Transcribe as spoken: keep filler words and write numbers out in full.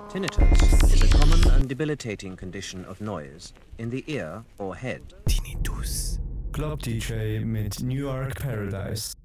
Tinnitus is a common and debilitating condition of noise in the ear or head. Tinnitus. Club D J mit New York Paradise.